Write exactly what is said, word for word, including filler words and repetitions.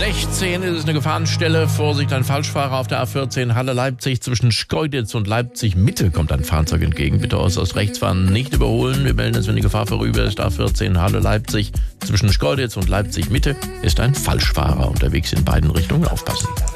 sechzehn ist es eine Gefahrenstelle. Vorsicht, ein Falschfahrer auf der A vierzehn Halle-Leipzig. Zwischen Schkeuditz und Leipzig-Mitte kommt ein Fahrzeug entgegen. Bitte aus, aus rechts fahren, nicht überholen. Wir melden es, wenn die Gefahr vorüber ist. A vierzehn Halle-Leipzig. Zwischen Schkeuditz und Leipzig-Mitte ist ein Falschfahrer unterwegs in beiden Richtungen. Aufpassen.